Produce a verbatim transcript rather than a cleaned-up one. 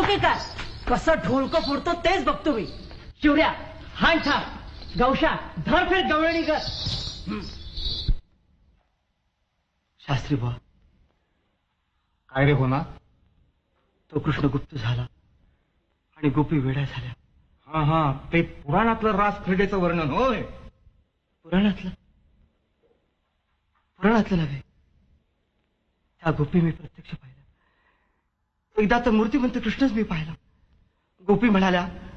की काय? कसं ढोलकं फोडतो तेच बघतो मी. शिवड्या हान छाप, गवशा धरफेर गवळणी कर. शास्त्री बुवा, काय रे होणार? तो कृष्ण गुप्त झाला आणि गोपी वेड्या झाल्या. हा हा ते पुराणातलं रास क्रीडेचं वर्णन होय. पुराणातलं पुराणातलं नव्हे, त्या गोपी मी प्रत्यक्ष पाहिलं. एकदा तर मूर्तिमंत कृष्णच मी पाहिला. गोपी म्हणाल्या,